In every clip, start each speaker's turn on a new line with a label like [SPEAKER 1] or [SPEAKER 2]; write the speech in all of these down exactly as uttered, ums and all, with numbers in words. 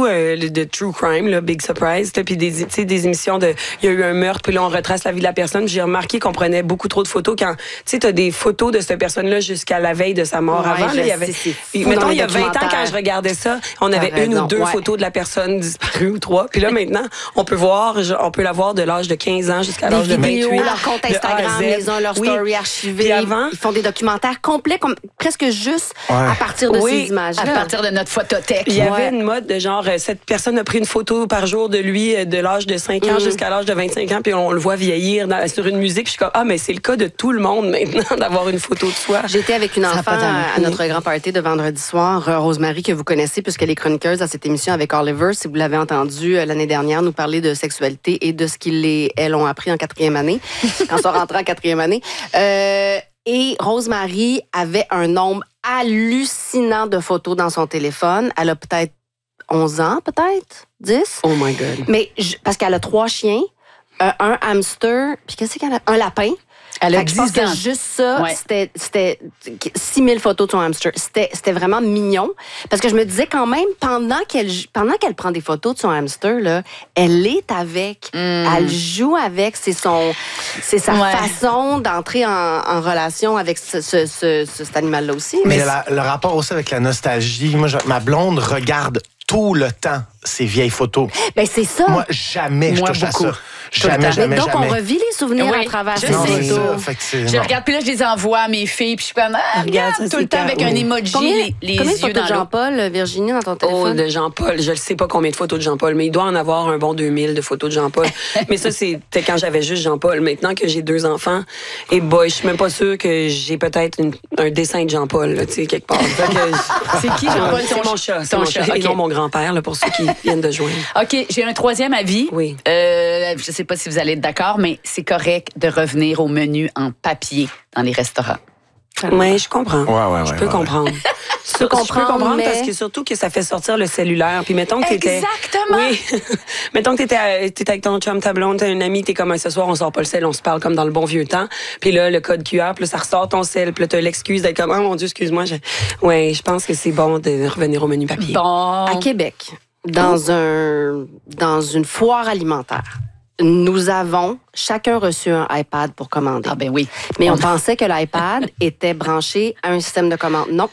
[SPEAKER 1] euh, de true crime, là, Big Surprise, puis des, des émissions de, il y a eu un meurtre, puis là, on retrace la vie de la personne. J'ai remarqué qu'on prenait beaucoup trop de photos quand, tu sais, t'as des photos de cette personne-là jusqu'à la veille de sa mort. Ouais, avant, là, il y avait, puis, mettons, il y a vingt ans, quand je regardais ça, on avait T'as une raison. ou deux ouais. photos de la personne disparue ou trois. Puis là, maintenant, on peut voir, on peut la voir de l'âge de quinze ans jusqu'à l'âge de vingt-huit.
[SPEAKER 2] Leur compte Instagram, les uns, leur story oui. archivée. Avant, ils font des documentaires complets, comme, presque juste ouais. à partir de oui. ces images-là.
[SPEAKER 3] À partir de notre photothèque.
[SPEAKER 1] Il y ouais. avait une mode de genre, cette personne a pris une photo par jour de lui de l'âge de cinq ans mm. jusqu'à l'âge de vingt-cinq ans, puis on le voit vieillir dans, sur une musique. Puis je suis comme, ah, mais c'est le cas de tout le monde maintenant, d'avoir une photo de soi.
[SPEAKER 2] J'étais avec une enfant à, à notre grand party de vendredi soir, Rosemary, que vous connaissez, puisqu'elle est chroniqueuse à cette émission avec Oliver. Si vous l'avez entendu euh, l'année dernière, nous parler de sexualité et de ce qu'ils les, elles ont appris en quatrième année, quand ils sont rentrés en quatrième année. Euh, et Rosemary avait un nombre hallucinant de photos dans son téléphone. Elle a peut-être onze ans, peut-être? dix?
[SPEAKER 1] Oh my God.
[SPEAKER 2] Mais je, parce qu'elle a trois chiens, euh, un hamster, puis qu'est-ce qu'elle a? Un lapin.
[SPEAKER 3] Elle a
[SPEAKER 2] je pense que juste ça, ouais. c'était, c'était six mille photos de son hamster. C'était, c'était vraiment mignon. Parce que je me disais quand même, pendant qu'elle, pendant qu'elle prend des photos de son hamster, là, elle est avec. Mm. Elle joue avec. C'est, son, c'est sa ouais. façon d'entrer en, en relation avec ce, ce, ce, ce, cet animal-là aussi.
[SPEAKER 4] Mais, Mais la, le rapport aussi avec la nostalgie. Moi, je, ma blonde regarde tout le temps ces vieilles photos.
[SPEAKER 2] Ben c'est ça.
[SPEAKER 4] Moi, jamais
[SPEAKER 3] Moi,
[SPEAKER 4] je touche
[SPEAKER 3] beaucoup.
[SPEAKER 4] à ça. Jamais, jamais,
[SPEAKER 2] donc,
[SPEAKER 4] jamais.
[SPEAKER 2] on revit les souvenirs oui, à travers ces photos.
[SPEAKER 3] Je regarde, puis là, je les envoie à mes filles, puis je suis comme, ah, regarde, regarde tout le temps avec oui. un emoji,
[SPEAKER 2] combien,
[SPEAKER 3] les, les
[SPEAKER 2] combien
[SPEAKER 3] yeux
[SPEAKER 2] de photos de Jean-Paul, Virginie, dans ton téléphone?
[SPEAKER 1] Oh, de Jean-Paul. Je ne sais pas combien de photos de Jean-Paul, mais il doit en avoir un bon deux mille de photos de Jean-Paul. Mais ça, c'était quand j'avais juste Jean-Paul. Maintenant que j'ai deux enfants, et boy, je suis même pas sûre que j'ai peut-être une, un dessin de Jean-Paul, tu sais, quelque part.
[SPEAKER 3] C'est qui, Jean-Paul?
[SPEAKER 1] C'est mon chat. C'est mon chat. Okay. Et non mon grand-père, là, pour ceux qui viennent de joindre.
[SPEAKER 3] OK, j'ai un troisième avis.
[SPEAKER 1] Oui.
[SPEAKER 3] Euh, je sais pas si vous allez être d'accord, mais c'est correct de revenir au menu en papier dans les restaurants.
[SPEAKER 1] Oui, je comprends.
[SPEAKER 4] Ouais, ouais,
[SPEAKER 1] je
[SPEAKER 4] ouais,
[SPEAKER 1] peux
[SPEAKER 4] ouais,
[SPEAKER 1] comprendre.
[SPEAKER 2] Ouais.
[SPEAKER 1] Je peux comprendre, je peux comprendre
[SPEAKER 2] mais...
[SPEAKER 1] parce que surtout que ça fait sortir le cellulaire. Puis mettons que t'étais...
[SPEAKER 3] Exactement!
[SPEAKER 1] Oui. mettons que t'étais, t'étais avec ton chum, ta blonde, t'as un ami, t'es comme, ce soir, on sort pas le sel, on se parle comme dans le bon vieux temps. Puis là, le code Q R, puis là, ça ressort ton sel, puis là, t'as l'excuse d'être comme, oh mon Dieu, excuse-moi. Je... Oui, je pense que c'est bon de revenir au menu papier.
[SPEAKER 3] Bon.
[SPEAKER 2] À Québec, dans, un, dans une foire alimentaire, nous avons chacun reçu un iPad pour commander.
[SPEAKER 3] Ah ben oui.
[SPEAKER 2] Mais on, on pensait que l'iPad était branché à un système de commande. Non.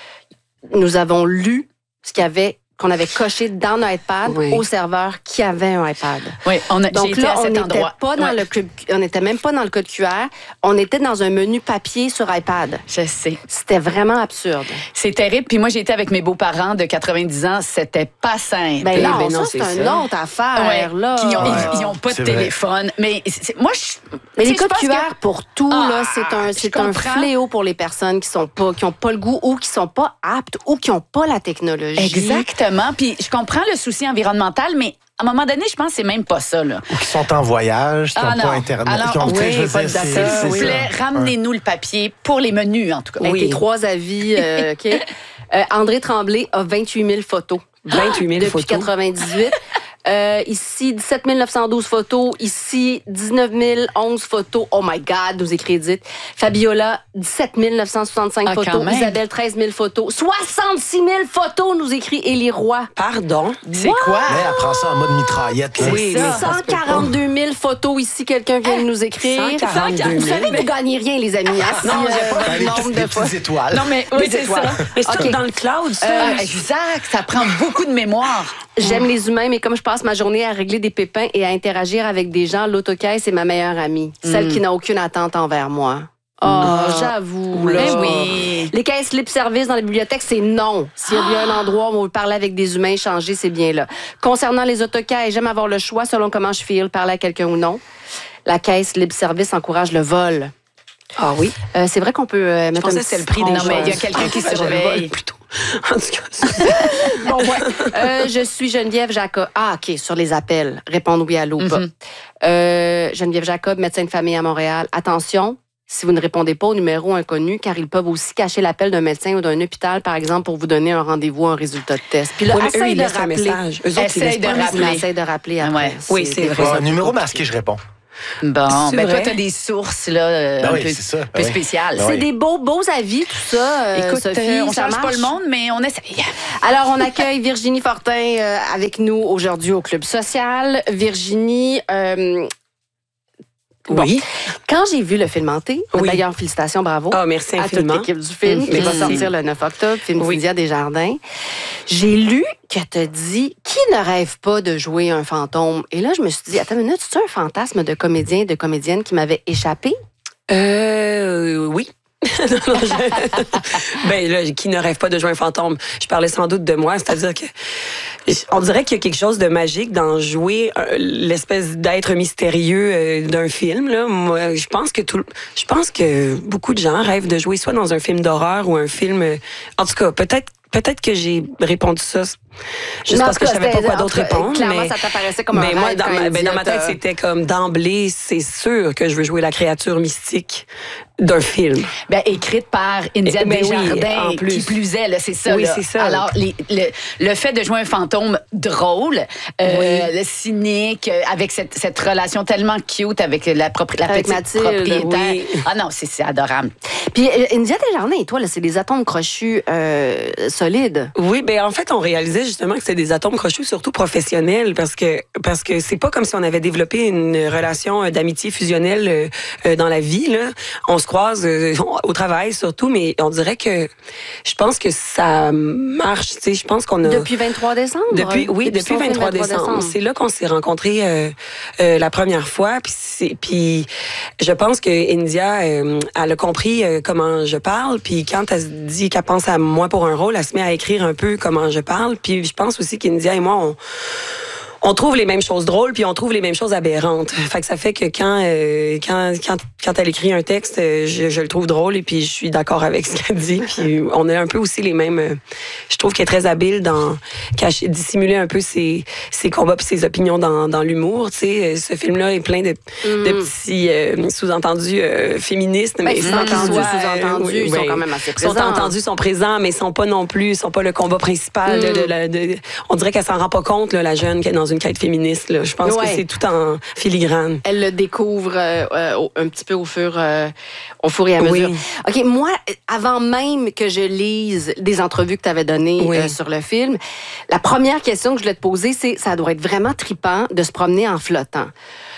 [SPEAKER 2] Nous avons lu ce qu'il y avait, qu'on avait coché dans l'iPad oui. au serveur qui avait un iPad.
[SPEAKER 3] Oui, on a,
[SPEAKER 2] Donc
[SPEAKER 3] j'ai
[SPEAKER 2] là,
[SPEAKER 3] été à cet
[SPEAKER 2] on n'était pas dans
[SPEAKER 3] ouais.
[SPEAKER 2] le on n'était même pas dans le code Q R. On était dans un menu papier sur iPad.
[SPEAKER 3] Je sais.
[SPEAKER 2] C'était vraiment absurde.
[SPEAKER 3] C'est terrible. Puis moi, j'ai été avec mes beaux-parents de quatre-vingt-dix ans. C'était pas simple.
[SPEAKER 2] Ben non,
[SPEAKER 1] ben non
[SPEAKER 2] ça, c'est,
[SPEAKER 1] c'est
[SPEAKER 2] une autre affaire,
[SPEAKER 3] ouais.
[SPEAKER 2] là.
[SPEAKER 3] Ils ont,
[SPEAKER 2] ouais.
[SPEAKER 3] ils, ils ont pas
[SPEAKER 4] c'est
[SPEAKER 3] de
[SPEAKER 4] vrai.
[SPEAKER 3] téléphone. Mais c'est, moi, je...
[SPEAKER 2] Mais les codes Q R
[SPEAKER 3] que...
[SPEAKER 2] pour tout, ah, là, c'est un, c'est un fléau pour les personnes qui sont pas, qui ont pas le goût ou qui sont pas aptes ou qui ont pas la technologie.
[SPEAKER 3] Exactement. Puis je comprends le souci environnemental, mais à un moment donné, je pense que c'est même pas ça, là.
[SPEAKER 4] Ou qui sont en voyage, qui n'ont ah, pas Internet.
[SPEAKER 3] Alors,
[SPEAKER 4] qui ont,
[SPEAKER 3] oui,
[SPEAKER 4] je veux
[SPEAKER 3] pas
[SPEAKER 4] dire,
[SPEAKER 3] d'accord.
[SPEAKER 4] c'est,
[SPEAKER 3] S'il vous plaît,
[SPEAKER 4] c'est
[SPEAKER 3] ramenez-nous ouais. le papier pour les menus, en tout cas.
[SPEAKER 2] Avec oui. tes trois avis, euh, OK. euh, André Tremblay a vingt-huit mille photos.
[SPEAKER 1] vingt-huit mille
[SPEAKER 2] depuis
[SPEAKER 1] photos.
[SPEAKER 2] quatre-vingt-dix-huit. Euh, ici, dix-sept mille neuf cent douze photos. Ici, dix-neuf mille onze photos. Oh my God, nous écrit Fabiola, dix-sept mille neuf cent soixante-cinq ah, photos. Isabelle, treize mille photos. soixante-six mille photos, nous écrit Élie Roy.
[SPEAKER 1] Pardon?
[SPEAKER 3] C'est
[SPEAKER 2] What?
[SPEAKER 3] quoi?
[SPEAKER 4] Mais elle prend ça en mode mitraillette. Là.
[SPEAKER 2] Oui, ça. cent quarante-deux mille photos ici, quelqu'un vient de nous écrire.
[SPEAKER 1] cent quarante-deux mille
[SPEAKER 2] Vous savez, vous gagnez rien, les amis. Hein,
[SPEAKER 1] non,
[SPEAKER 2] si,
[SPEAKER 1] j'ai
[SPEAKER 2] euh,
[SPEAKER 1] pas
[SPEAKER 4] les
[SPEAKER 2] nombre
[SPEAKER 4] petites,
[SPEAKER 2] de fois.
[SPEAKER 4] petites étoiles.
[SPEAKER 3] Non, mais oui, c'est ça.
[SPEAKER 1] Mais c'est
[SPEAKER 2] okay.
[SPEAKER 1] tout dans le cloud, ça.
[SPEAKER 3] Euh, exact. Ça prend beaucoup de mémoire.
[SPEAKER 2] J'aime les humains, mais comme je passe ma journée à régler des pépins et à interagir avec des gens, l'autocaisse est ma meilleure amie. Celle mm. qui n'a aucune attente envers moi. Oh, oh j'avoue. Là.
[SPEAKER 3] Ben oui.
[SPEAKER 2] Les caisses libre-service dans les bibliothèques, c'est non. S'il y a bien un endroit où on veut parler avec des humains, échanger, c'est bien là. Concernant les autocaisses, j'aime avoir le choix selon comment je feel, parler à quelqu'un ou non. La caisse libre-service encourage le vol.
[SPEAKER 1] Ah oui?
[SPEAKER 2] Euh, c'est vrai qu'on peut euh, mettre
[SPEAKER 1] je
[SPEAKER 2] un
[SPEAKER 1] que c'est le prix des
[SPEAKER 3] Non, mais il y a quelqu'un qui surveille.
[SPEAKER 1] Plutôt. En tout cas,
[SPEAKER 2] bon, ouais. euh, je suis Geneviève Jacob. Ah, OK, sur les appels. Répondre oui, allô, pas. Mm-hmm. Euh, Geneviève Jacob, médecin de famille à Montréal. Attention, si vous ne répondez pas au numéro inconnu, car ils peuvent aussi cacher l'appel d'un médecin ou d'un hôpital, par exemple, pour vous donner un rendez-vous, un résultat de test. Puis là,
[SPEAKER 1] oui,
[SPEAKER 2] essaye
[SPEAKER 1] eux,
[SPEAKER 2] de
[SPEAKER 1] rappeler.
[SPEAKER 2] Un
[SPEAKER 1] eux autres,
[SPEAKER 3] essaye de rappeler.
[SPEAKER 2] Essaye de rappeler après.
[SPEAKER 3] Ouais.
[SPEAKER 1] Oui, c'est vrai.
[SPEAKER 4] Un numéro masqué, je réponds.
[SPEAKER 3] Bon,
[SPEAKER 1] C'est
[SPEAKER 3] ben
[SPEAKER 1] vrai?
[SPEAKER 3] toi, t'as des sources là, euh,
[SPEAKER 4] Ben
[SPEAKER 3] un
[SPEAKER 4] oui,
[SPEAKER 3] peu,
[SPEAKER 4] c'est ça.
[SPEAKER 3] peu
[SPEAKER 4] Ben oui.
[SPEAKER 3] spéciales.
[SPEAKER 4] Ben
[SPEAKER 2] C'est
[SPEAKER 4] oui.
[SPEAKER 2] des beaux, beaux avis, tout ça, euh,
[SPEAKER 3] Écoute,
[SPEAKER 2] Sophie,
[SPEAKER 3] euh, on
[SPEAKER 2] ça
[SPEAKER 3] change pas
[SPEAKER 2] marche?
[SPEAKER 3] le monde, mais on essaye.
[SPEAKER 2] Alors, on accueille Virginie Fortin euh, avec nous aujourd'hui au Club Social. Virginie, euh, bon,
[SPEAKER 1] Oui.
[SPEAKER 2] quand j'ai vu le film hanté,
[SPEAKER 1] Oui.
[SPEAKER 2] d'ailleurs, félicitations, bravo.
[SPEAKER 1] Ah, merci
[SPEAKER 2] à toute
[SPEAKER 1] infiniment.
[SPEAKER 2] l'équipe du film, qui va
[SPEAKER 1] Merci.
[SPEAKER 2] sortir le neuf octobre, film
[SPEAKER 1] Oui.
[SPEAKER 2] Cynthia Desjardins. J'ai lu que t'as dit « Qui ne rêve pas de jouer un fantôme? » Et là, je me suis dit, attends une minute, c'est un fantasme de comédien et de comédienne qui m'avait échappé?
[SPEAKER 1] Euh, oui. Non, non, je- ben là, qui ne rêve pas de jouer un fantôme? Je parlais sans doute de moi, c'est-à-dire que on dirait qu'il y a quelque chose de magique dans jouer euh, l'espèce d'être mystérieux euh, d'un film. Là. Moi, je pense que tout, je pense que beaucoup de gens rêvent de jouer soit dans un film d'horreur ou un film. euh, En tout cas, peut-être. Peut-être que j'ai répondu ça juste
[SPEAKER 2] Non,
[SPEAKER 1] parce
[SPEAKER 2] en
[SPEAKER 1] que
[SPEAKER 2] tout
[SPEAKER 1] je
[SPEAKER 2] cas,
[SPEAKER 1] savais pas
[SPEAKER 2] c'était-
[SPEAKER 1] quoi
[SPEAKER 2] en
[SPEAKER 1] d'autre
[SPEAKER 2] tout cas,
[SPEAKER 1] répondre.
[SPEAKER 2] clairement,
[SPEAKER 1] mais,
[SPEAKER 2] ça t'apparaissait comme un
[SPEAKER 1] mais moi,
[SPEAKER 2] rêve
[SPEAKER 1] dans
[SPEAKER 2] quand
[SPEAKER 1] ma,
[SPEAKER 2] elle
[SPEAKER 1] ben,
[SPEAKER 2] dit,
[SPEAKER 1] dans ma tête,
[SPEAKER 2] t'as-
[SPEAKER 1] c'était comme d'emblée, c'est sûr que je veux jouer la créature mystique d'un film.
[SPEAKER 3] Ben, écrite par India
[SPEAKER 1] Eh ben oui,
[SPEAKER 3] Desjardins,
[SPEAKER 1] en plus.
[SPEAKER 3] qui plus est, là, c'est ça.
[SPEAKER 1] Oui,
[SPEAKER 3] là.
[SPEAKER 1] c'est ça.
[SPEAKER 3] Alors, les- le, le fait de jouer un fantôme drôle, euh,
[SPEAKER 1] Oui.
[SPEAKER 3] le cynique, euh, avec cette, cette relation tellement cute avec la, propri- la
[SPEAKER 2] Avec
[SPEAKER 3] petite
[SPEAKER 2] Mathilde,
[SPEAKER 3] propriétaire.
[SPEAKER 1] oui.
[SPEAKER 3] Ah non, c'est c'est adorable.
[SPEAKER 2] Puis euh, India Desjardins et toi, là, c'est des atomes crochus euh, solides.
[SPEAKER 1] Oui, ben en fait, on réalisait justement que c'était des atomes crochus, surtout professionnels, parce que parce que c'est pas comme si on avait développé une relation euh, d'amitié fusionnelle euh, euh, dans la vie. Là, on se croise euh, au travail surtout, mais on dirait que je pense que ça marche. Tu sais, je pense qu'on a
[SPEAKER 2] Depuis vingt-trois décembre?
[SPEAKER 1] Depuis, oui, depuis,
[SPEAKER 2] son film
[SPEAKER 1] vingt-trois décembre. C'est là qu'on s'est rencontrés euh, euh, la première fois. Puis, c'est- puis je pense que India, euh, elle a compris euh, comment je parle. Puis quand elle se dit qu'elle pense à moi pour un rôle, elle se met à écrire un peu comment je parle. Puis je pense aussi qu'India et moi, on... On trouve les mêmes choses drôles, puis on trouve les mêmes choses aberrantes. Fait que ça fait que quand euh, quand quand quand elle écrit un texte, euh, je, je le trouve drôle et puis je suis d'accord avec ce qu'elle dit. Puis on a un peu aussi les mêmes. euh, je trouve qu'elle est très habile dans cacher, dissimuler un peu ses ses combats puis ses opinions dans dans l'humour. Tu sais, ce film-là est plein de de petits euh, sous-entendus euh, féministes, mais
[SPEAKER 2] Ben,
[SPEAKER 1] sans qu'ils
[SPEAKER 2] sous-entendus,
[SPEAKER 1] soient, euh,
[SPEAKER 2] sous-entendus,
[SPEAKER 1] oui,
[SPEAKER 2] ils sont
[SPEAKER 1] oui.
[SPEAKER 2] quand même assez
[SPEAKER 1] Sont
[SPEAKER 2] présents.
[SPEAKER 1] entendus, sont présents, mais ils sont pas non plus, ils sont pas le combat principal. De, de, la- de- on dirait qu'elle s'en rend pas compte, là, la jeune qui est dans une quête féministe. Là. Je pense
[SPEAKER 2] Ouais.
[SPEAKER 1] que c'est tout en filigrane.
[SPEAKER 2] Elle le découvre euh, euh, au- un petit peu au fur, euh, au fur et à mesure.
[SPEAKER 1] Oui.
[SPEAKER 2] OK, moi, avant même que je lise des entrevues que tu avais données
[SPEAKER 1] Oui.
[SPEAKER 2] euh, sur le film, la première question que je voulais te poser, c'est ça doit être vraiment trippant de se promener en flottant.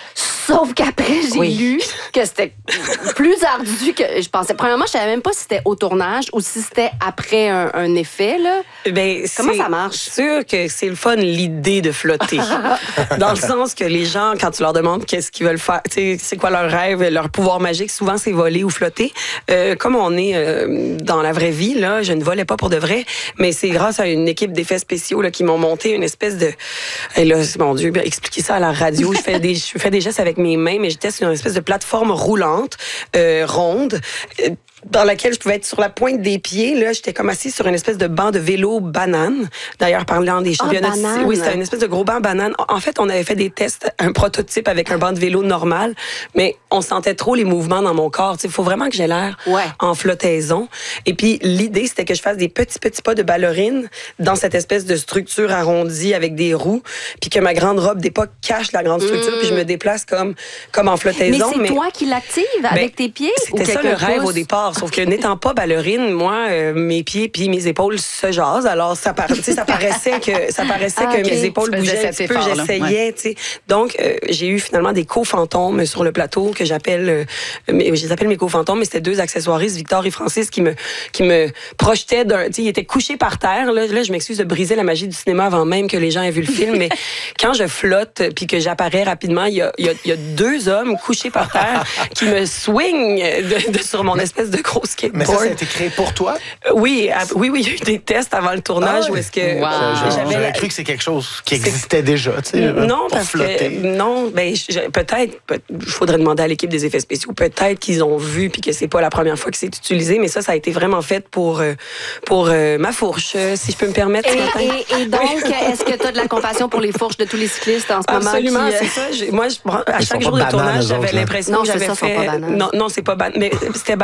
[SPEAKER 2] Sauf qu'après, j'ai
[SPEAKER 1] Oui.
[SPEAKER 2] lu que c'était plus ardu que je pensais. Premièrement, je savais même pas si c'était au tournage ou si c'était après un, un effet, là.
[SPEAKER 1] Ben,
[SPEAKER 2] Comment
[SPEAKER 1] c'est
[SPEAKER 2] ça marche?
[SPEAKER 1] sûr que c'est le fun, l'idée de flotter. Dans le sens que les gens, quand tu leur demandes qu'est-ce qu'ils veulent faire, tu sais, c'est quoi leur rêve, leur pouvoir magique, souvent c'est voler ou flotter. Euh, comme on est euh, dans la vraie vie, là, je ne volais pas pour de vrai, mais c'est grâce à une équipe d'effets spéciaux là, qui m'ont monté une espèce de... Et là, mon Dieu, ben, expliquer ça à la radio. Je fais des, je fais des gestes avec mes mains, mais j'étais sur une espèce de plateforme roulante, euh, ronde, euh, dans laquelle je pouvais être sur la pointe des pieds. Là, j'étais comme assise sur une espèce de banc de vélo banane. D'ailleurs, parlant des championnats... de-
[SPEAKER 2] banane.
[SPEAKER 1] Oui, c'était une espèce de gros banc banane. En fait, on avait fait des tests, un prototype avec un banc de vélo normal, mais on sentait trop les mouvements dans mon corps. Il faut vraiment que j'ai l'air
[SPEAKER 2] Ouais.
[SPEAKER 1] en flottaison. Et puis, l'idée, c'était que je fasse des petits, petits pas de ballerine dans cette espèce de structure arrondie avec des roues, puis que ma grande robe des pas cache la grande structure, puis je me déplace comme, comme en
[SPEAKER 2] Mais
[SPEAKER 1] flottaison.
[SPEAKER 2] c'est toi qui l'actives avec tes pieds? ou
[SPEAKER 1] C'était ça
[SPEAKER 2] quelqu'un
[SPEAKER 1] le rêve
[SPEAKER 2] pousse?
[SPEAKER 1] au départ. Sauf que n'étant pas ballerine, moi, euh, mes pieds puis mes épaules se jasent. Alors, ça, par- tu sais, ça paraissait que, ça paraissait
[SPEAKER 2] Ah,
[SPEAKER 1] que
[SPEAKER 2] ok.
[SPEAKER 1] mes épaules
[SPEAKER 3] Tu faisais
[SPEAKER 1] bougeaient un
[SPEAKER 3] cet
[SPEAKER 1] petit peu.
[SPEAKER 3] effort-là,
[SPEAKER 1] J'essayais, tu sais. Donc, euh, j'ai eu finalement des co-fantômes sur le plateau que j'appelle, euh, mais- je les appelle mes co-fantômes, mais c'était deux accessoiristes, Victor et Francis, qui me, qui me projetaient d'un, tu sais, ils étaient couchés par terre. Là, là je m'excuse de briser la magie du cinéma avant même que les gens aient vu le film, mais quand je flotte puis que j'apparais rapidement, il y a, il y a, il y a deux hommes couchés par terre qui me swingent de, de- sur mon espèce de gros skateboard.
[SPEAKER 4] Mais ça, ça a été créé pour toi?
[SPEAKER 1] Euh, Oui, à- oui, oui, il y a eu des tests avant le tournage
[SPEAKER 4] Ah
[SPEAKER 1] où
[SPEAKER 4] ouais.
[SPEAKER 1] est-ce que
[SPEAKER 3] Wow.
[SPEAKER 1] j'avais
[SPEAKER 4] J'aurais
[SPEAKER 1] la-
[SPEAKER 4] cru que c'est quelque chose qui existait déjà, tu sais,
[SPEAKER 1] non,
[SPEAKER 4] pour
[SPEAKER 1] parce
[SPEAKER 4] flotter.
[SPEAKER 1] que non, ben je- peut-être, il faudrait demander à l'équipe des effets spéciaux, peut-être qu'ils ont vu puis que c'est pas la première fois que c'est utilisé, mais ça, ça a été vraiment fait pour euh, pour euh, ma fourche, euh, si je peux me permettre. ce matin.
[SPEAKER 2] Et, et, et donc, est-ce que tu as de la compassion pour les fourches de tous les cyclistes en ce moment?
[SPEAKER 1] Absolument,
[SPEAKER 2] qui, euh,
[SPEAKER 1] c'est ça. J'ai- Moi, je, à
[SPEAKER 4] Ils
[SPEAKER 1] chaque
[SPEAKER 4] sont
[SPEAKER 1] jour
[SPEAKER 4] pas
[SPEAKER 1] de
[SPEAKER 4] bananes,
[SPEAKER 1] tournage,
[SPEAKER 4] eux
[SPEAKER 1] j'avais
[SPEAKER 4] autres, là.
[SPEAKER 1] l'impression
[SPEAKER 2] Non,
[SPEAKER 1] que
[SPEAKER 2] c'est
[SPEAKER 1] j'avais
[SPEAKER 2] ça, ils sont
[SPEAKER 1] fait.
[SPEAKER 2] pas bananes.
[SPEAKER 1] Non, non, c'est pas banane. Mais c'était banane pour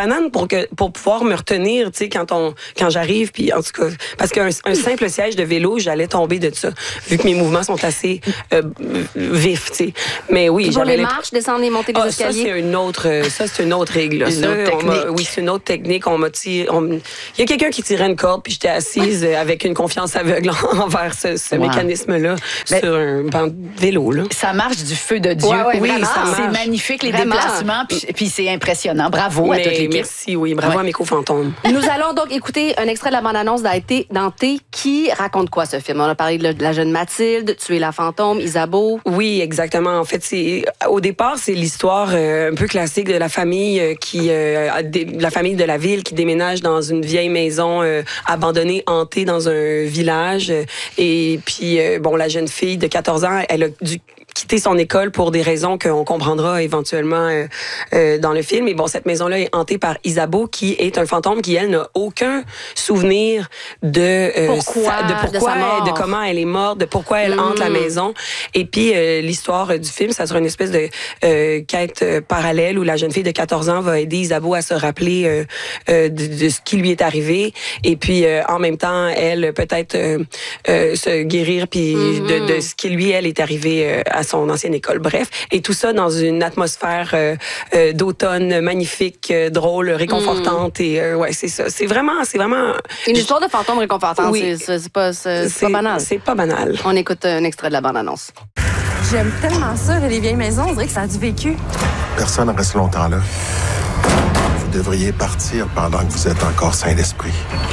[SPEAKER 1] pour que pour pouvoir me retenir, tu sais, quand on quand j'arrive, puis en tout cas, parce qu'un un simple siège de vélo, j'allais tomber de ça, vu que mes mouvements sont assez euh, vifs, tu sais. Mais oui,
[SPEAKER 2] toujours
[SPEAKER 1] j'avais
[SPEAKER 2] les marches, descendre et monter les
[SPEAKER 1] ah,
[SPEAKER 2] escaliers.
[SPEAKER 1] Ça c'est une autre, ça c'est une autre règle. Là.
[SPEAKER 3] Une
[SPEAKER 1] ça,
[SPEAKER 3] autre technique.
[SPEAKER 1] Oui, c'est une autre technique. On m'a tiré, on... il y a quelqu'un qui tirait une corde, puis j'étais assise avec une confiance aveugle envers ce, ce
[SPEAKER 3] wow.
[SPEAKER 1] mécanisme-là
[SPEAKER 3] Mais
[SPEAKER 1] sur un banc de vélo. Là.
[SPEAKER 3] Ça marche du feu de Dieu.
[SPEAKER 2] Ouais, ouais,
[SPEAKER 3] oui,
[SPEAKER 2] vraiment.
[SPEAKER 3] ça, c'est
[SPEAKER 1] marche.
[SPEAKER 3] magnifique les
[SPEAKER 2] Vraiment.
[SPEAKER 3] déplacements, puis, puis c'est impressionnant. Bravo
[SPEAKER 1] Mais
[SPEAKER 3] à toute l'équipe.
[SPEAKER 1] merci, oui, bravo
[SPEAKER 3] Ouais.
[SPEAKER 1] à mes co-fantômes.
[SPEAKER 2] Nous allons donc écouter un extrait de la bande-annonce d'Anté qui raconte quoi ce film? On a parlé de la jeune Mathilde, Tuer la fantôme, Isabeau.
[SPEAKER 1] Oui, exactement. En fait, c'est au départ, c'est l'histoire euh, un peu classique de la famille euh, qui, euh, a dé- la famille de la ville qui déménage dans une vieille maison euh, abandonnée, hantée dans un village. Euh, et puis, euh, bon, la jeune fille de quatorze ans, elle a dû quitter son école pour des raisons qu'on comprendra éventuellement euh, euh, dans le film. Et bon, cette maison-là est hantée par Isabeau, qui est un fantôme qui, elle, n'a aucun souvenir de euh,
[SPEAKER 2] Pourquoi?
[SPEAKER 1] sa, de pourquoi,
[SPEAKER 2] De sa mort.
[SPEAKER 1] de comment elle est morte, de pourquoi elle
[SPEAKER 2] Mm.
[SPEAKER 1] hante la maison. Et puis euh, l'histoire euh, du film, ça sera une espèce de euh, quête euh, parallèle où la jeune fille de quatorze ans va aider Isabeau à se rappeler euh, euh, de, de ce qui lui est arrivé. Et puis euh, en même temps, elle peut-être euh, euh, se guérir puis
[SPEAKER 2] Mm-hmm.
[SPEAKER 1] de, de ce qui lui elle est arrivé euh, à son ancienne école. Bref, et tout ça dans une atmosphère euh, euh, d'automne magnifique, euh, drôle, réconfortante. Et euh, ouais, c'est ça. C'est vraiment, c'est vraiment
[SPEAKER 2] Une histoire de fantôme réconfortante,
[SPEAKER 1] Oui.
[SPEAKER 2] c'est, c'est, pas, c'est, c'est pas banal.
[SPEAKER 1] C'est pas banal.
[SPEAKER 2] On écoute un extrait de la bande-annonce.
[SPEAKER 5] J'aime tellement ça, les vieilles maisons. On dirait que ça a du vécu.
[SPEAKER 6] Personne ne reste longtemps là. Vous devriez partir pendant que vous êtes encore sain d'esprit.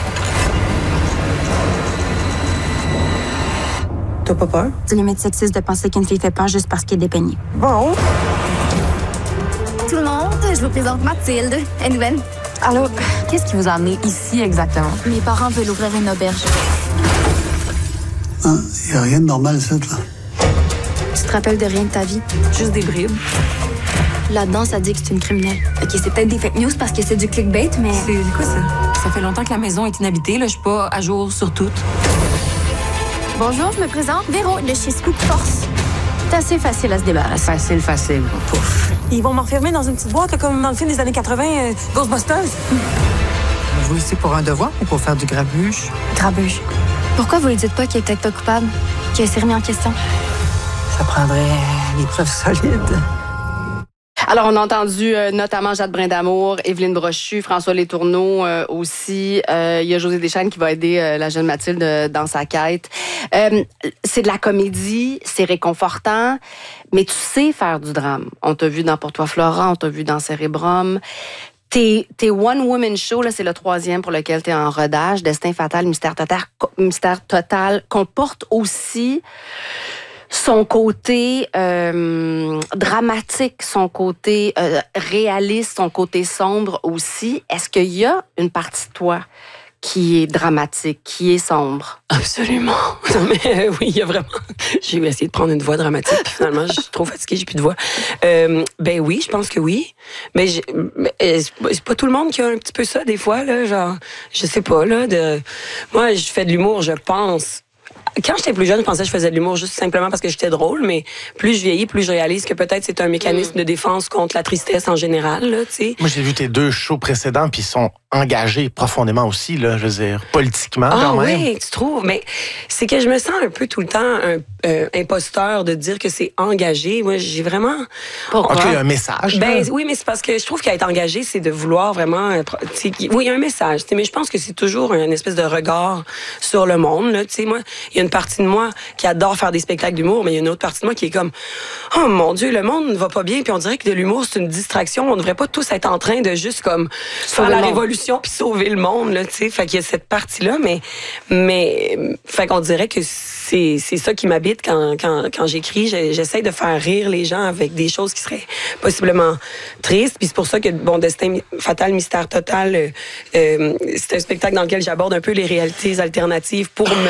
[SPEAKER 5] T'as pas peur?
[SPEAKER 7] C'est limite sexiste de penser qu'une fille fait peur juste parce qu'elle est dépeignée.
[SPEAKER 5] Bon.
[SPEAKER 7] Tout le monde, je vous présente Mathilde. Et nouvelle.
[SPEAKER 5] Allô? Qu'est-ce qui vous a amené ici exactement?
[SPEAKER 7] Mes parents veulent ouvrir une auberge.
[SPEAKER 8] Il n'y a rien de normal, ça, là.
[SPEAKER 7] Tu te rappelles de rien de ta vie?
[SPEAKER 5] Juste des bribes.
[SPEAKER 7] Là-dedans, ça dit que c'est une criminelle. OK, c'est peut-être des fake news parce que c'est du clickbait, mais...
[SPEAKER 5] C'est quoi ça? Ça fait longtemps que la maison est inhabitée. Là, je suis pas à jour sur tout.
[SPEAKER 7] Bonjour, je me présente. Véro, de chez Scoop Force. C'est assez facile à se débarrasser.
[SPEAKER 5] Facile, facile. Pouf. Ils vont m'enfermer dans une petite boîte, là, comme dans le film des années quatre-vingts, euh, Ghostbusters. Vous ici pour un devoir ou pour faire du grabuge?
[SPEAKER 7] Grabuge. Pourquoi vous ne dites pas qu'il est peut-être pas coupable? Qu'il s'est remis en question?
[SPEAKER 5] Ça prendrait des preuves solides.
[SPEAKER 2] Alors, on a entendu euh, notamment Jade Brindamour, Évelyne Brochu, François Letourneau euh, aussi. Euh, il y a José Deschênes qui va aider euh, la jeune Mathilde euh, dans sa quête. Euh, c'est de la comédie, c'est réconfortant, mais tu sais faire du drame. On t'a vu dans Pour toi, Flora, on t'a vu dans Cérébrum. Tes, tes one-woman show, là, c'est le troisième pour lequel tu es en rodage. Destin fatal, mystère total, mystère total comporte aussi son côté euh, dramatique, son côté euh, réaliste, son côté sombre aussi. Est-ce qu'il y a une partie de toi qui est dramatique, qui est sombre?
[SPEAKER 1] Absolument. Non, mais euh, oui, il y a vraiment... J'ai essayé de prendre une voix dramatique, puis finalement, je suis trop fatiguée, j'ai plus de voix. Euh, ben oui, je pense que oui. Mais, j'ai- mais euh, c'est pas- c'est pas tout le monde qui a un petit peu ça, des fois, là, genre, je sais pas, là, de... Moi, je fais de l'humour, je pense... Quand j'étais plus jeune, je pensais que je faisais de l'humour juste simplement parce que j'étais drôle, mais plus je vieillis, plus je réalise que peut-être c'est un mécanisme de défense contre la tristesse en général, là, tu sais.
[SPEAKER 4] Moi, j'ai vu tes deux shows précédents, puis ils sont engagés profondément aussi, là, je veux dire, politiquement,
[SPEAKER 1] Ah
[SPEAKER 4] quand même.
[SPEAKER 1] oui, tu trouves? Mais c'est que je me sens un peu tout le temps un euh, imposteur de dire que c'est engagé. Moi, j'ai vraiment...
[SPEAKER 2] Pourquoi?
[SPEAKER 4] OK, il y a un message.
[SPEAKER 1] Ben
[SPEAKER 4] là.
[SPEAKER 1] oui, mais c'est parce que je trouve qu'être engagé, c'est de vouloir vraiment... euh, pro- tu sais, qui- oui, il y a un message, tu sais, mais je pense que c'est toujours une espèce de regard sur le monde. Là, tu sais, moi, il y a une partie de moi qui adore faire des spectacles d'humour, mais il y a une autre partie de moi qui est comme « Oh mon Dieu, le monde ne va pas bien, puis on dirait que de l'humour, c'est une distraction. On devrait pas tous être en train de juste comme faire
[SPEAKER 2] le
[SPEAKER 1] la
[SPEAKER 2] monde.
[SPEAKER 1] révolution puis sauver le monde. » Là, tu sais, fait qu'il y a cette partie-là, mais... mais fait qu'on dirait que c'est, c'est ça qui m'habite quand, quand, quand j'écris. J'ai- J'essaie de faire rire les gens avec des choses qui seraient possiblement tristes. Puis c'est pour ça que, bon, Destin fatal, mystère total, euh, euh, c'est un spectacle dans lequel j'aborde un peu les réalités alternatives pour me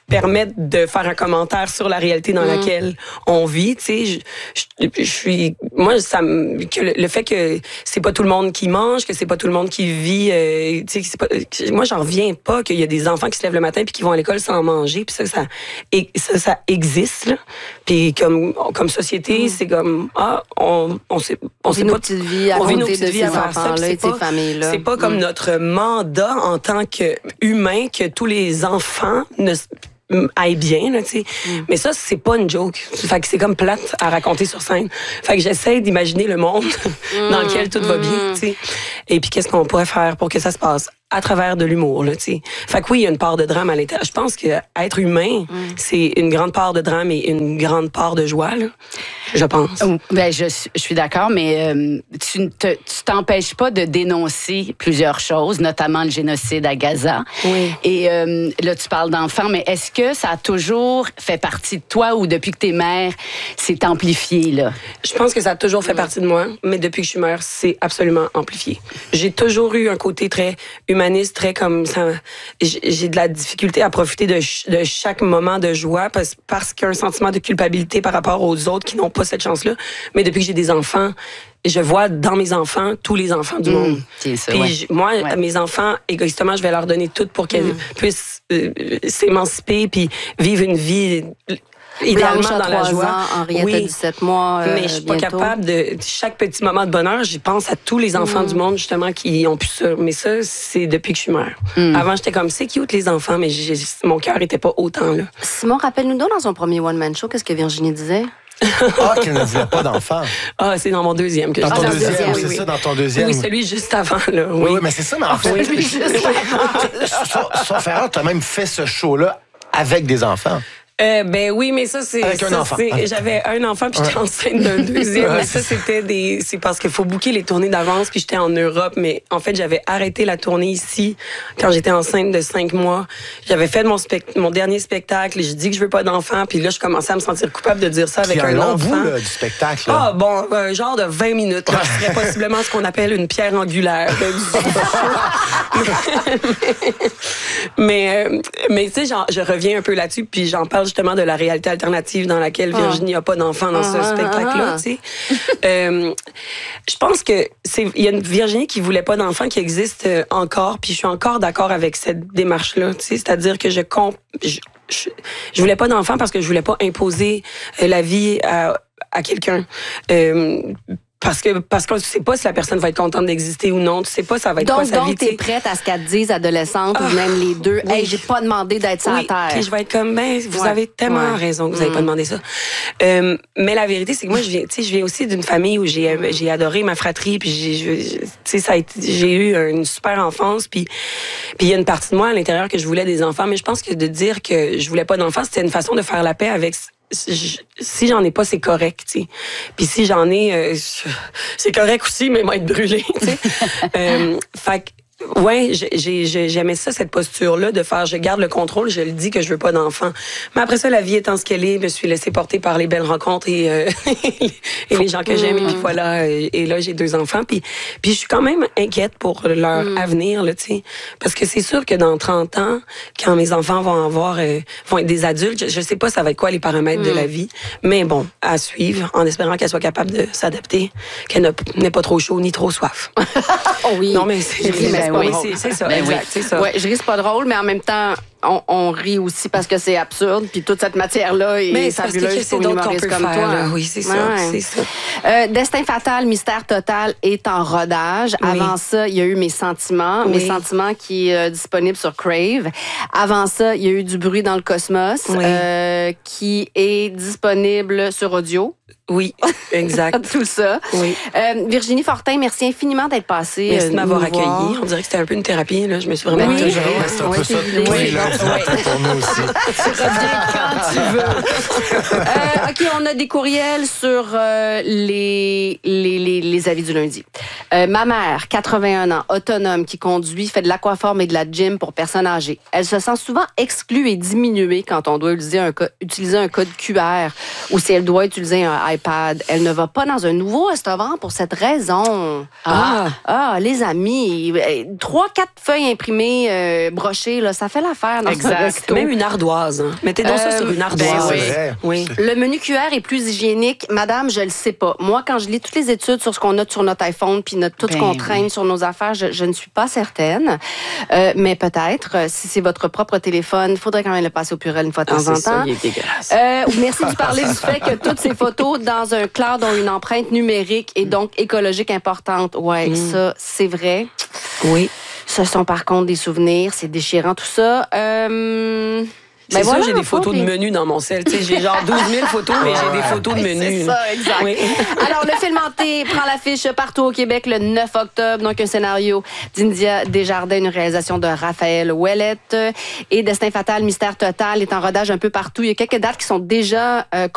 [SPEAKER 1] permettre de faire un commentaire sur la réalité dans mmh. laquelle on vit. Tu sais, je, je, je suis, moi, ça me, que le, le fait que c'est pas tout le monde qui mange, que c'est pas tout le monde qui vit. Euh, tu sais, c'est pas, moi, j'en reviens pas qu'il y a des enfants qui se lèvent le matin puis qui vont à l'école sans manger. Puis ça, ça, et, ça, ça existe. Là. Puis comme, comme société, mmh. c'est comme ah, on, on sait, on, on
[SPEAKER 2] vit
[SPEAKER 1] sait
[SPEAKER 2] nos
[SPEAKER 1] pas,
[SPEAKER 2] petites vies à
[SPEAKER 1] on vit nos
[SPEAKER 2] côté
[SPEAKER 1] petites
[SPEAKER 2] de
[SPEAKER 1] vies
[SPEAKER 2] ces
[SPEAKER 1] à faire ça.
[SPEAKER 2] enfants-là et de ces familles-là.
[SPEAKER 1] C'est pas comme mmh. notre mandat en tant qu'humain que tous les enfants ne aille bien, là, tu sais. Mm. Mais ça, c'est pas une joke. Fait que c'est comme plate à raconter sur scène. Fait que j'essaie d'imaginer le monde mm. dans lequel tout mm. va bien, tu sais. Et puis, qu'est-ce qu'on pourrait faire pour que ça se passe? À travers de l'humour, là, tu sais. Fait que oui, il y a une part de drame à l'intérieur. Je pense que être humain, mm. c'est une grande part de drame et une grande part de joie, là. Je pense.
[SPEAKER 3] Ben, je, je suis d'accord, mais euh, tu ne te, tu t'empêches pas de dénoncer plusieurs choses, notamment le génocide à Gaza.
[SPEAKER 1] Oui.
[SPEAKER 3] Et euh, là, tu parles d'enfants, mais est-ce que ça a toujours fait partie de toi ou depuis que t'es mère, c'est amplifié, là?
[SPEAKER 1] Je pense que ça a toujours fait partie de moi, mais depuis que je suis mère, c'est absolument amplifié. J'ai toujours eu un côté très humaniste, très comme ça. J'ai de la difficulté à profiter de, de chaque moment de joie parce, parce qu'il y a un sentiment de culpabilité par rapport aux autres qui n'ont pas cette chance-là. Mais depuis que j'ai des enfants, je vois dans mes enfants tous les enfants du mmh, monde.
[SPEAKER 3] C'est ça,
[SPEAKER 1] Puis
[SPEAKER 3] ouais.
[SPEAKER 1] je, moi,
[SPEAKER 3] ouais.
[SPEAKER 1] mes enfants, égoïstement, je vais leur donner tout pour qu'elles mmh. puissent euh, s'émanciper puis vivre une vie idéalement
[SPEAKER 2] Blanche à
[SPEAKER 1] dans la joie.
[SPEAKER 2] Ans, Henriette
[SPEAKER 1] oui.
[SPEAKER 2] à dix-sept mois. Euh,
[SPEAKER 1] mais je suis pas
[SPEAKER 2] bientôt.
[SPEAKER 1] capable de chaque petit moment de bonheur, j'y pense à tous les enfants mmh. du monde justement qui ont pu ça. Mais ça, c'est depuis que je suis mère. Mmh. Avant, j'étais comme c'est cute les enfants, mais j'ai, mon cœur était pas autant là.
[SPEAKER 2] Simon, rappelle-nous donc dans son premier one man show, qu'est-ce que Virginie disait?
[SPEAKER 4] Ah, qu'elle ne voulait pas d'enfant.
[SPEAKER 1] Ah, c'est dans mon deuxième que
[SPEAKER 4] dans
[SPEAKER 1] je
[SPEAKER 4] ton
[SPEAKER 1] dis.
[SPEAKER 4] deuxième,
[SPEAKER 2] deuxième,
[SPEAKER 4] c'est
[SPEAKER 2] oui,
[SPEAKER 4] ça,
[SPEAKER 2] oui.
[SPEAKER 4] dans ton deuxième.
[SPEAKER 1] Oui, celui juste avant, là. Oui,
[SPEAKER 4] oui, oui mais c'est ça, mais en fait,
[SPEAKER 1] oui, juste
[SPEAKER 4] avant. Sauf erreur, tu as même fait ce show-là avec des enfants.
[SPEAKER 1] Euh, ben oui, mais ça, c'est.
[SPEAKER 4] Avec un
[SPEAKER 1] ça,
[SPEAKER 4] enfant.
[SPEAKER 1] c'est, j'avais un enfant, puis j'étais
[SPEAKER 4] Ouais.
[SPEAKER 1] enceinte d'un deuxième.
[SPEAKER 4] Ouais,
[SPEAKER 1] mais ça, c'était des. C'est parce qu'il faut booker les tournées d'avance, puis j'étais en Europe. Mais en fait, j'avais arrêté la tournée ici quand j'étais enceinte de cinq mois. J'avais fait mon, spect... mon dernier spectacle, et j'ai dit que je veux pas d'enfant, puis là, je commençais à me sentir coupable de dire ça avec
[SPEAKER 4] Puis
[SPEAKER 1] un,
[SPEAKER 4] un long
[SPEAKER 1] enfant.
[SPEAKER 4] bout là, du spectacle. Là.
[SPEAKER 1] Ah, bon, un genre de vingt minutes. Là, qui serait possiblement ce qu'on appelle une pierre angulaire. mais, euh, mais tu sais, genre, je reviens un peu là-dessus, puis j'en parle justement de la réalité alternative dans laquelle Virginie n'a pas d'enfant dans
[SPEAKER 2] Ah,
[SPEAKER 1] ce spectacle-là,
[SPEAKER 2] ah,
[SPEAKER 1] tu sais. euh, je pense que c'est il y a une Virginie qui voulait pas d'enfant qui existe euh, encore, puis je suis encore d'accord avec cette démarche-là, tu sais, c'est-à-dire que je comp je, je, je voulais pas d'enfant parce que je voulais pas imposer euh, la vie à, à quelqu'un. Euh, Parce que parce qu'on ne sait pas si la personne va être contente d'exister ou non. Tu sais pas ça va être
[SPEAKER 2] donc,
[SPEAKER 1] quoi sa
[SPEAKER 2] donc,
[SPEAKER 1] vie.
[SPEAKER 2] Donc, t'es prête à ce qu'elle te dise, adolescente,
[SPEAKER 1] ah,
[SPEAKER 2] ou même les deux.
[SPEAKER 1] Oui.
[SPEAKER 2] Hey, j'ai pas demandé d'être sur
[SPEAKER 1] oui,
[SPEAKER 2] la terre.
[SPEAKER 1] Puis je vais être comme, ben, vous
[SPEAKER 2] ouais.
[SPEAKER 1] avez tellement
[SPEAKER 2] ouais.
[SPEAKER 1] raison que vous
[SPEAKER 2] mm.
[SPEAKER 1] n'avez pas demandé ça. Euh, mais la vérité, c'est que moi, je viens, tu sais, je viens aussi d'une famille où j'ai, mm. j'ai adoré ma fratrie, puis j'ai, tu sais, ça a été, j'ai eu une super enfance, puis puis il y a une partie de moi à l'intérieur que je voulais des enfants, mais je pense que de dire que je voulais pas d'enfants, c'était une façon de faire la paix avec. Si j'en ai pas, c'est correct, tu sais. Puis si j'en ai, euh, c'est correct aussi, mais moi être brûlée, tu sais. euh, fait que ouais, j'ai, j'ai, j'aimais ça, cette posture-là, de faire, je garde le contrôle, je le dis que je veux pas d'enfant. Mais après ça, la vie étant ce qu'elle est, je me suis laissée porter par les belles rencontres et, euh, et les gens que j'aime. Et puis voilà, et, et là, j'ai deux enfants. Puis, puis je suis quand même inquiète pour leur mm. avenir, là, tu sais. Parce que c'est sûr que dans trente ans, quand mes enfants vont avoir, euh, vont être des adultes, je, je sais pas ça va être quoi les paramètres mm. de la vie. Mais bon, à suivre, en espérant qu'elle soit capable de s'adapter, qu'elle n'ait pas trop chaud ni trop soif.
[SPEAKER 2] Oh oui.
[SPEAKER 1] Non, mais c'est,
[SPEAKER 2] c'est
[SPEAKER 1] oui, c'est, c'est ça,
[SPEAKER 3] ben
[SPEAKER 1] exact,
[SPEAKER 3] oui.
[SPEAKER 1] c'est ça.
[SPEAKER 2] Ouais, je ris, c'est pas drôle, mais en même temps, on, on rit aussi parce que c'est absurde, puis toute cette matière-là est
[SPEAKER 1] mais c'est
[SPEAKER 2] fabuleuse
[SPEAKER 1] parce que
[SPEAKER 2] pour
[SPEAKER 1] c'est
[SPEAKER 2] une
[SPEAKER 1] d'autres qu'on
[SPEAKER 2] humoriste
[SPEAKER 1] peut
[SPEAKER 2] comme
[SPEAKER 1] faire,
[SPEAKER 2] toi.
[SPEAKER 1] là. Oui, c'est ça,
[SPEAKER 2] ouais.
[SPEAKER 1] c'est ça.
[SPEAKER 2] Euh, Destin fatal, mystère total est en rodage.
[SPEAKER 1] Oui.
[SPEAKER 2] Avant ça, il y a eu Mes sentiments,
[SPEAKER 1] oui.
[SPEAKER 2] Mes sentiments qui est euh, disponible sur Crave. Avant ça, il y a eu Du bruit dans le cosmos,
[SPEAKER 1] oui.
[SPEAKER 2] euh, qui est disponible sur audio.
[SPEAKER 1] Oui, exact.
[SPEAKER 2] Tout ça.
[SPEAKER 1] Oui.
[SPEAKER 2] Euh, Virginie Fortin, merci infiniment d'être passée.
[SPEAKER 1] Merci de m'avoir
[SPEAKER 2] accueillie.
[SPEAKER 1] accueilli. On dirait que c'était un peu une thérapie. Là. Je me suis vraiment
[SPEAKER 2] Oui.
[SPEAKER 1] toujours.
[SPEAKER 4] C'est un
[SPEAKER 2] Oui,
[SPEAKER 4] peu ça
[SPEAKER 2] c'est
[SPEAKER 4] depuis
[SPEAKER 2] oui.
[SPEAKER 4] lundi matin pour nous aussi.
[SPEAKER 2] Tu reviens quand tu veux. euh, OK, on a des courriels sur euh, les, les, les, les avis du lundi. Euh, ma mère, quatre-vingt-un ans, autonome, qui conduit, fait de l'aquaforme et de la gym pour personnes âgées. Elle se sent souvent exclue et diminuée quand on doit utiliser un, co- utiliser un code Q R ou si elle doit utiliser un iPad. Elle ne va pas dans un nouveau restaurant pour cette raison.
[SPEAKER 1] Ah!
[SPEAKER 2] Ah, les amis, trois, quatre feuilles imprimées, euh, brochées, là, ça fait l'affaire dans
[SPEAKER 3] Exact.
[SPEAKER 2] un resto.
[SPEAKER 1] Même une ardoise. Hein. Mettez donc ça
[SPEAKER 2] Euh,
[SPEAKER 1] sur une
[SPEAKER 2] ben
[SPEAKER 1] ardoise.
[SPEAKER 2] oui.
[SPEAKER 4] C'est vrai.
[SPEAKER 1] Oui.
[SPEAKER 2] Le menu Q R est plus hygiénique. Madame, je le sais pas. Moi, quand je lis toutes les études sur ce qu'on a sur notre iPhone puis notre, tout ce
[SPEAKER 3] Ben
[SPEAKER 2] qu'on
[SPEAKER 3] oui.
[SPEAKER 2] traîne sur nos affaires, je, je ne suis pas certaine. Euh, mais peut-être, euh, si c'est votre propre téléphone, il faudrait quand même le passer au purel une fois de
[SPEAKER 1] Ah,
[SPEAKER 2] temps
[SPEAKER 1] c'est
[SPEAKER 2] en
[SPEAKER 1] ça,
[SPEAKER 2] temps.
[SPEAKER 1] il est dégueulasse.
[SPEAKER 2] Euh, merci de parler du fait que toutes ces photos dans un cloud ont une empreinte numérique et donc écologique importante. Ouais, ça, c'est vrai.
[SPEAKER 1] Oui.
[SPEAKER 2] Ce sont par contre des souvenirs. C'est déchirant tout ça. Euh...
[SPEAKER 1] C'est
[SPEAKER 2] Ben
[SPEAKER 1] ça,
[SPEAKER 2] voilà,
[SPEAKER 1] j'ai des
[SPEAKER 2] en
[SPEAKER 1] photos
[SPEAKER 2] fait,
[SPEAKER 1] de menus dans mon sel. Tu sais, j'ai genre douze mille photos, mais j'ai des photos de menus.
[SPEAKER 2] C'est ça, exact.
[SPEAKER 1] Oui.
[SPEAKER 2] Alors, le film hanté prend l'affiche partout au Québec le neuf octobre. Donc, un scénario d'India Desjardins, une réalisation de Raphaël Ouellette. Et Destin fatal, mystère total est en rodage un peu partout. Il y a quelques dates qui sont déjà euh,